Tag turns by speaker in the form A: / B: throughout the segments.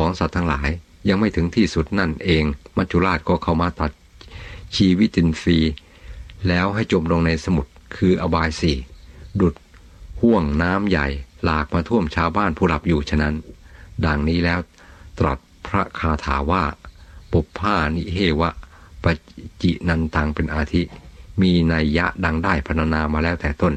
A: ของสัตว์ทั้งหลายยังไม่ถึงที่สุดนั่นเองมัจจุราชก็เข้ามาตัดชีวิตินทรีย์แล้วให้จมลงในสมุทรคืออบายสี่ดุจห่วงน้ำใหญ่หลากมาท่วมชาวบ้านผู้หลับอยู่ฉะนั้นดังนี้แล้วตรัสพระคาถาว่าปุพพานิเหวะปจินันตังเป็นอาทิมีนัยยะดังได้พรรณนามาแล้วแต่ต้น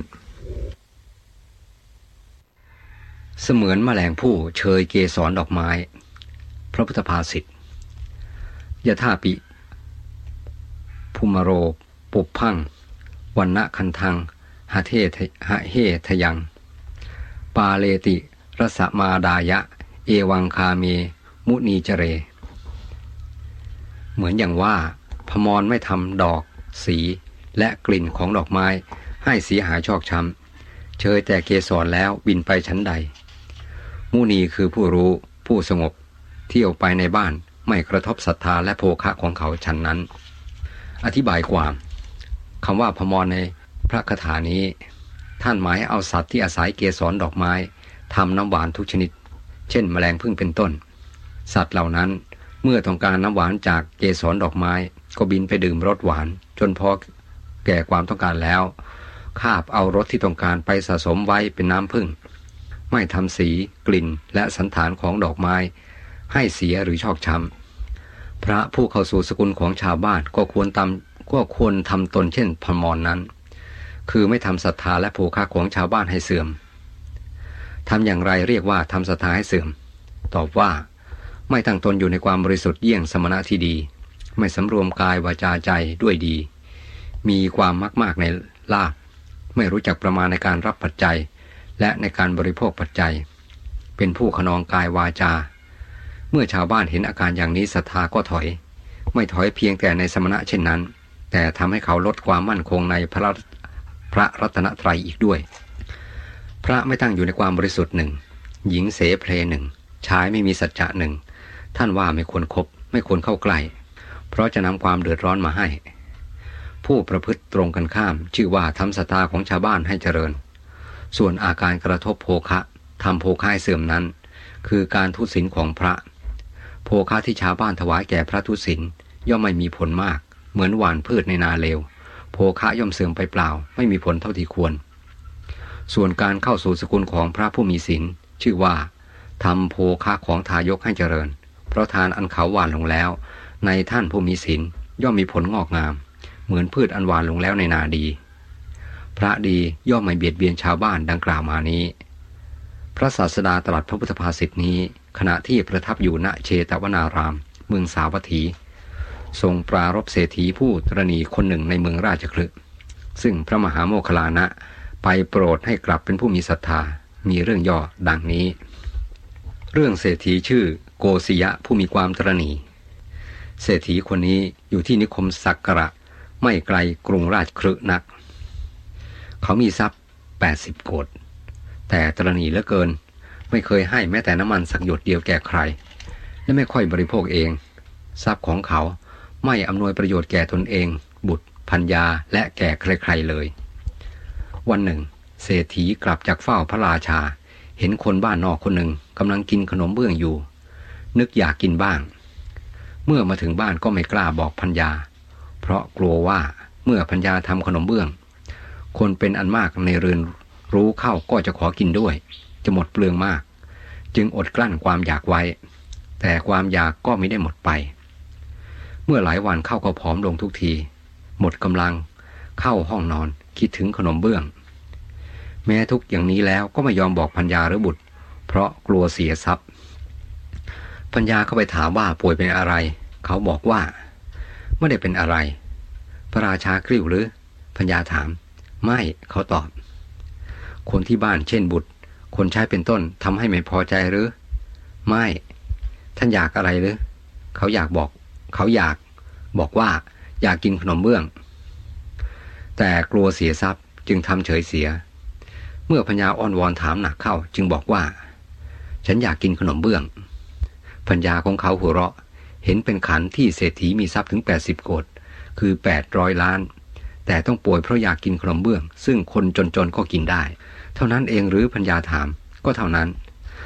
B: เสมือนแมลงผู้เชยเกสรดอกไม้พระพุทธภาษิตยะธาปิภูมโรปุพพังวันณคันทังหะเฮทยังปาเลติรสมาดายะเอวังคาเมมุนีเจเรเหมือนอย่างว่าพมรไม่ทำดอกสีและกลิ่นของดอกไม้ให้เสียหายชอกช้ำเชยแต่เกสรแล้วบินไปชั้นใดมุนีคือผู้รู้ผู้สงบเที่ยวไปในบ้านไม่กระทบศรัทธาและโภคะของเขาฉันนั้นอธิบายความคำว่าพมรในพระคาถานี้ท่านหมายเอาสัตว์ที่อาศัยเกสรดอกไม้ทำน้ำหวานทุกชนิดเช่นแมลงผึ้งเป็นต้นสัตว์เหล่านั้นเมื่อต้องการน้ำหวานจากเกสรดอกไม้ก็บินไปดื่มรสหวานจนพอแก่ความต้องการแล้วคาบเอารสที่ต้องการไปสะสมไว้เป็นน้ำผึ้งไม่ทำสีกลิ่นและสันฐานของดอกไม้ให้เสียหรือชอกช้ำพระผู้เข้าสู่สกุลของชาวบ้านก็ควรทำตนเช่นพมรนั้นคือไม่ทำศรัทธาและโภคะของชาวบ้านให้เสื่อมทำอย่างไรเรียกว่าทำศรัทธาให้เสื่อมตอบว่าไม่ตั้งตนอยู่ในความบริสุทธิ์เยี่ยงสมณะที่ดีไม่สำรวมกายวาจาใจด้วยดีมีความมากในลาภไม่รู้จักประมาณในการรับปัจจัยและในการบริโภคปัจจัยเป็นผู้ขนองกายวาจาเมื่อชาวบ้านเห็นอาการอย่างนี้ศรัทธาก็ถอยไม่ถอยเพียงแต่ในสมณะเช่นนั้นแต่ทำให้เขาลดความมั่นคงในพระรัตนตรัยอีกด้วยพระไม่ตั้งอยู่ในความบริสุทธิ์หนึ่งหญิงเสเพลหนึ่งชายไม่มีสัจจะหนึ่งท่านว่าไม่ควรคบไม่ควรเข้าใกล้เพราะจะนำความเดือดร้อนมาให้ผู้ประพฤติตรงกันข้ามชื่อว่าทำศรัทธาของชาวบ้านให้เจริญส่วนอาการกระทบโภคะทำโภคะให้เสื่อมนั้นคือการทุศีลของพระโภคะที่ชาวบ้านถวายแก่พระทุศีลย่อมไม่มีผลมากเหมือนหว่านพืชในนาเลวโภคะย่อมเสื่อมไปเปล่าไม่มีผลเท่าที่ควรส่วนการเข้าสู่สกุลของพระผู้มีศีลชื่อว่าทำโภคะของทายกให้เจริญเพราะทานอันเขาหว่านลงแล้วในท่านผู้มีศีลย่อมมีผลงอกงามเหมือนพืชอันหว่านลงแล้วในนาดีพระดีย่อมไม่เบียดเบียนชาวบ้านดังกล่าวมานี้พระศาสดาตรัสพระพุทธภาษิตนี้ขณะที่ประทับอยู่ณเชตวนารามเมืองสาวัตถีทรงปรารภเศรษฐีผู้ตรณีคนหนึ่งในเมืองราชคฤห์ซึ่งพระมหาโมคคัลลานะไปโปรดให้กลับเป็นผู้มีศรัทธามีเรื่องย่อดังนี้เรื่องเศรษฐีชื่อโกสิยะผู้มีความตรณีเศรษฐีคนนี้อยู่ที่นิคมสักกระไม่ไกลกรุงราชคฤห์นักเขามีทรัพย์80 โกฏแต่ตรณีเหลือเกินไม่เคยให้แม้แต่น้ำมันสักหยดเดียวแก่ใครและไม่ค่อยบริโภคเองทรัพย์ของเขาไม่อำนวยประโยชน์แก่ตนเองบุตรภรรยาและแก่ใครๆเลยวันหนึ่งเศรษฐีกลับจากเฝ้าพระราชาเห็นคนบ้านนอกคนหนึ่งกำลังกินขนมเบื้องอยู่นึกอยากกินบ้างเมื่อมาถึงบ้านก็ไม่กล้าบอกภรรยาเพราะกลัวว่าเมื่อภรรยาทำขนมเบื้องคนเป็นอันมากในเรือนรู้เข้าก็จะขอกินด้วยจะหมดเปลืองมากจึงอดกลั้นความอยากไว้แต่ความอยากก็ไม่ได้หมดไปเมื่อหลายวันเข้าก็ผอมลงทุกทีหมดกำลังเข้าห้องนอนคิดถึงขนมเบื้องแม้ทุกอย่างนี้แล้วก็ไม่ยอมบอกภรรยาหรือบุตรเพราะกลัวเสียทรัพย์ภรรยาเข้าไปถามว่าป่วยเป็นอะไรเขาบอกว่าไม่ได้เป็นอะไรพระราชากริ้วหรือภรรยาถามไม่เขาตอบคนที่บ้านเช่นบุตรคนใช้เป็นต้นทำให้ไม่พอใจหรือไม่ท่านอยากอะไรหรือเขาอยากบอกว่าอยากกินขนมเบื้องแต่กลัวเสียทรัพย์จึงทำเฉยเสียเมื่อภรรยาอ้อนวอนถามหนักเข้าจึงบอกว่าฉันอยากกินขนมเบื้องภรรยาของเขาหัวเราะเห็นเป็นขันที่เศรษฐีมีทรัพย์ถึง80 โกฏคือ800 ล้านแต่ต้องป่วยเพราะอยากกินขนมเบื้องซึ่งคนจนๆก็กินได้เท่านั้นเองหรือภรรยาถามก็เท่านั้น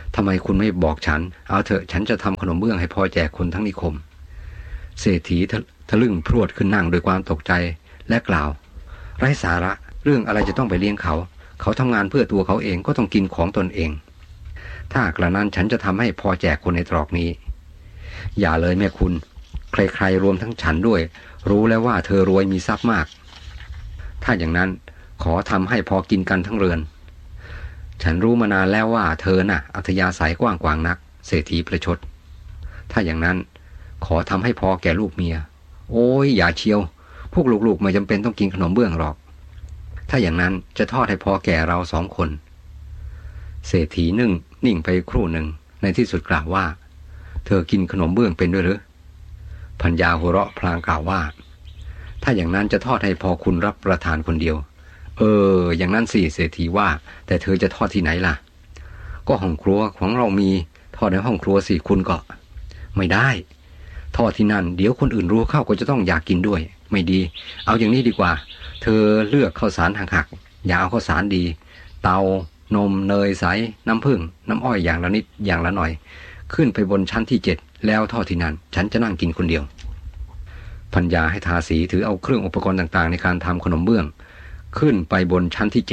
B: ทำไมคุณไม่บอกฉันเอาเถอะฉันจะทำขนมเบื้องให้พอแจกคนทั้งนิคมเศรษฐีทะลึ่งพรวดขึ้นนั่งด้วยความตกใจและกล่าวไร้สาระเรื่องอะไรจะต้องไปเลี้ยงเขาทำงานเพื่อตัวเขาเองก็ต้องกินของตนเองถ้ากระนั้นฉันจะทำให้พอแจกคนในตรอกนี้อย่าเลยแม่คุณใครๆรวมทั้งฉันด้วยรู้แล้วว่าเธอรวยมีทรัพย์มากถ้าอย่างนั้นขอทำให้พอกินกันทั้งเรือนฉันรู้มานานแล้วว่าเธอน่ะอัธยาศัยกว้างขวางนักเศรษฐีประชดถ้าอย่างนั้นขอทำให้พอแก่ลูกเมียโอ้ยอย่าเชียวพวกลูกๆไม่จำเป็นต้องกินขนมเบื้องหรอกถ้าอย่างนั้นจะทอดให้พอแก่เราสองคนเศรษฐีนิ่งไปครู่หนึ่งในที่สุดกล่าวว่าเธอกินขนมเบื้องเป็นด้วยหรือพัญญาหัวเราะพลางกล่าวว่าถ้าอย่างนั้นจะทอดให้พอคุณรับประทานคนเดียวอย่างนั้นสิเศรษฐีว่าแต่เธอจะทอดที่ไหนล่ะก็ห้องครัวของเรามีทอดในห้องครัวสิคุณก็ไม่ได้ทอดที่นั่นเดี๋ยวคนอื่นรู้เข้าก็จะต้องอยากกินด้วยไม่ดีเอาอย่างนี้ดีกว่าเธอเลือกข้าวสารหักอย่าเอาข้าวสารดีเตานมเนยใสน้ำผึ้งน้ำอ้อยอย่างละนิดอย่างละหน่อยขึ้นไปบนชั้นที่7แล้วทอดที่นั่นฉันจะนั่งกินคนเดียวพัญญาให้ทาสีถือเอาเครื่องอุปกรณ์ต่างๆในการทำขนมเบื้องขึ้นไปบนชั้นที่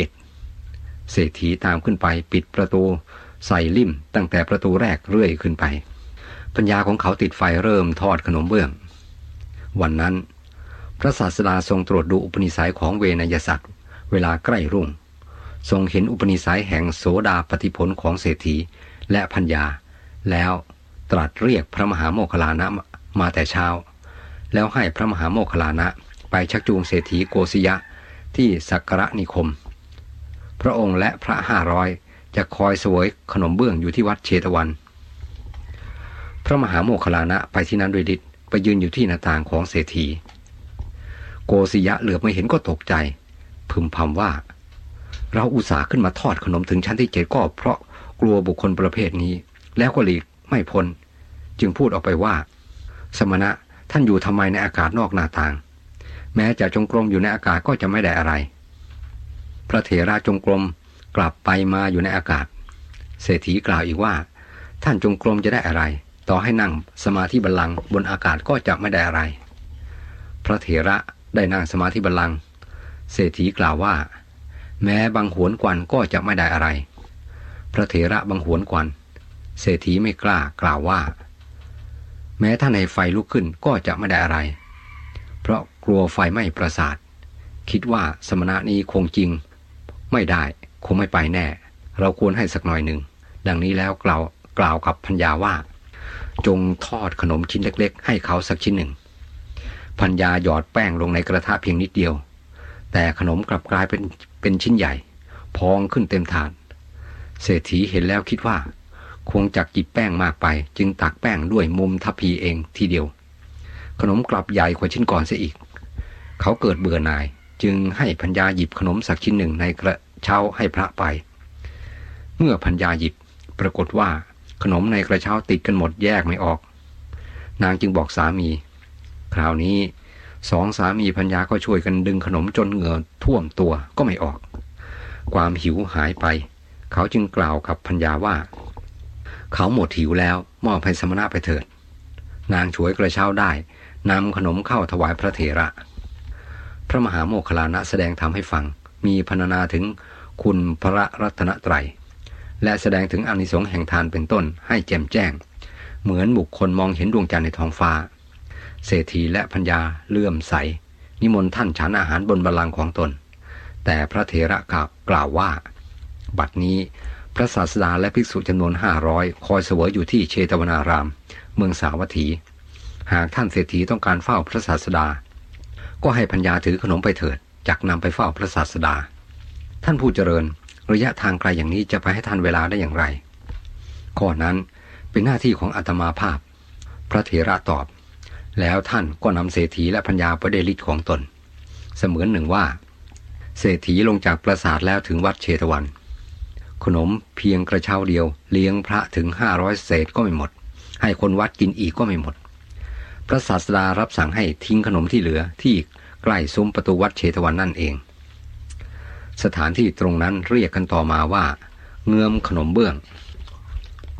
B: 7เศรษฐีตามขึ้นไปปิดประตูใส่ลิ่มตั้งแต่ประตูแรกเรื่อยขึ้นไปปัญญาของเขาติดไฟเริ่มทอดขนมเบื้องวันนั้นพระศาสดาทรงตรวจดูอุปนิสัยของเวนยสัตว์เวลาใกล้รุ่งทรงเห็นอุปนิสัยแห่งโสดาปฏิผลของเศรษฐีและพัญญาแล้วตรัสเรียกพระมหาโมคคัลลานะมาแต่เช้าแล้วให้พระมหาโมคคัลลานะไปชักจูงเศรษฐีโกสิยะที่สักกะนิคมพระองค์และพระ500จะคอยเสวยขนมเบื้องอยู่ที่วัดเชตวันพระมหาโมคคัลลานะไปที่นั้นด้วยฤทธิ์ไปยืนอยู่ที่หน้าต่างของเศรษฐีโกสิยะเหลือบไม่เห็นก็ตกใจพึมพำว่าเราอุตส่าห์ขึ้นมาทอดขนมถึงชั้นที่7ก็เพราะกลัวบุคคลประเภทนี้แล้วก็หลีกไม่พ้นจึงพูดออกไปว่าสมณะท่านอยู่ทำไมในอากาศนอกหน้าต่างแม้จะจงกรมอยู่ในอากาศก็จะไม่ได้อะไรพระเถระจงกรมกลับไปมาอยู่ในอากาศเศรษฐีกล่าวอีกว่าท่านจงกรมจะได้อะไรต่อให้นั่งสมาธิบัลลังก์บนอากาศก็จะไม่ได้อะไรพระเถระได้นั่งสมาธิบัลลังก์เศรษฐีกล่าวว่าแม้บังหวนกวันก็จะไม่ได้อะไรพระเถระบังหวนกวันเศรษฐีไม่กล้ากล่าวว่าแม้ถ้าในไฟลุกขึ้นก็จะไม่ได้อะไรเพราะกลัวไฟไหม้ปราสาทคิดว่าสมณะนี้คงจริงไม่ได้คงไม่ไปแน่เราควรให้สักหน่อยหนึ่งดังนี้แล้วกล่าวกับพัญญาว่าจงทอดขนมชิ้นเล็กๆให้เขาสักชิ้นหนึ่งพัญญาหยอดแป้งลงในกระทะเพียงนิดเดียวแต่ขนมกลับกลายเป็นชิ้นใหญ่พองขึ้นเต็มถาดเศรษฐีเห็นแล้วคิดว่าคงจักจิบแป้งมากไปจึงตักแป้งด้วยมุมทัพพีเองทีเดียวขนมกลับใหญ่กว่าชิ้นก่อนเสียอีกเขาเกิดเบื่อหน่ายจึงให้พัญญาหยิบขนมสักชิ้นหนึ่งในกระเช้าให้พระไปเมื่อพัญญาหยิบปรากฏว่าขนมในกระเช้าติดกันหมดแยกไม่ออกนางจึงบอกสามีคราวนี้2 สามีพัญญาก็ช่วยกันดึงขนมจนเหงื่อท่วมตัวก็ไม่ออกความหิวหายไปเขาจึงกล่าวกับพัญญาว่าเขาหมดหิวแล้วมอบให้สมณะไปเถิดนางฉวยกระเช้าได้นำขนมเข้าถวายพระเถระพระมหาโมคคัลลานะแสดงธรรมให้ฟังมีพรรณนาถึงคุณพระรัตนตรัยและแสดงถึงอานิสงส์แห่งทานเป็นต้นให้แจ่มแจ้งเหมือนบุคคลมองเห็นดวงจันทร์ในท้องฟ้าเศรษฐีและพัญญาเลื่อมใสนิมนต์ท่านฉันอาหารบนบัลลังก์ของตนแต่พระเถระกล่าวว่าบัดนี้พระศาสดาและภิกษุจำนวน500คอยเสวยอยู่ที่เชตวนารามเมืองสาวัตถีหากท่านเศรษฐีต้องการเฝ้าพระศาสดาก็ให้พัญญาถือขนมไปเถิดจักนำไปเฝ้าพระศาสดาท่านผู้เจริญระยะทางไกลอย่างนี้จะไปให้ทันเวลาได้อย่างไรข้อนั้นเป็นหน้าที่ของอาตมาภาพพระเถระตอบแล้วท่านก็นำเศรษฐีและพัญญาไปด้วยฤทธิ์ของตนเสมือนหนึ่งว่าเศรษฐีลงจากปราสาทแล้วถึงวัดเชตวันขนมเพียงกระเช้าเดียวเลี้ยงพระถึง500 เศษก็ไม่หมดให้คนวัดกินอีกก็ไม่หมดพระศาสดารับสั่งให้ทิ้งขนมที่เหลือที่ใกล้ซุ้มประตูวัดเชตวันนั่นเองสถานที่ตรงนั้นเรียกกันต่อมาว่าเงื้อมขนมเบื้อง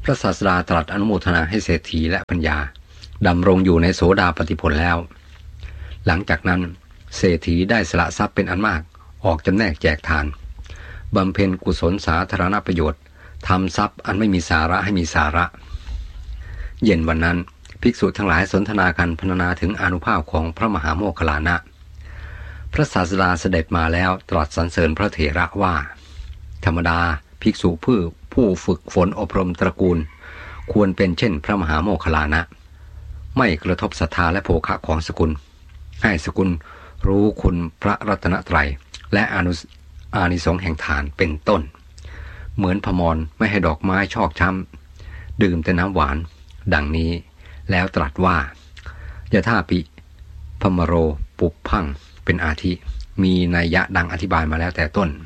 B: พระศาสดาตรัสอนุโมทนาให้เศรษฐีและปัญญาดำรงอยู่ในโสดาปัตติผลแล้วหลังจากนั้นเศรษฐีได้สละทรัพย์เป็นอันมากออกจำแนกแจกทานบำเพ็ญกุศลสาธารณประโยชน์ทำทรัพย์อันไม่มีสาระให้มีสาระเย็นวันนั้นภิกษุทั้งหลายสนทนากันพรรณนาถึงอานุภาพของพระมหาโมคคัลลานะพระศาสดาเสด็จมาแล้วตรัสสรรเสริญพระเถระว่าธรรมดาภิกษุผู้ฝึกฝนอบรมตระกูลควรเป็นเช่นพระมหาโมคคัลลานะไม่กระทบศรัทธาและโภคะของสกุลให้สกุลรู้คุณพระรัตนตรัยและอานิสงส์แห่งทานเป็นต้นเหมือนพมรไม่ให้ดอกไม้ชอกช้ำดื่มแต่น้ำหวานดังนี้แล้วตรัสว่ายถาปิพมโรปุพพังเป็นอาทิมีนัยยะดังอธิบายมาแล้วแต่ต้น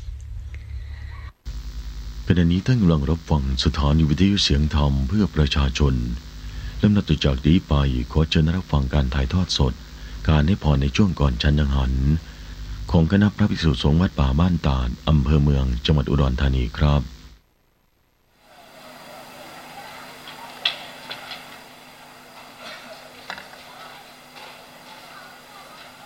C: ขณะนี้ท่านกำลังรับฟังสถานีวิทยุเสียงธรรมเพื่อประชาชนลำดับต่อจากนี้ไปขอเชิญรับฟังการถ่ายทอดสดการให้พรในช่วงก่อนฉันยังหันของคณะพระภิกษุสงฆ์วัดป่าบ้านตาดอำเภอเมืองจังหวัดอุดรธานีครับ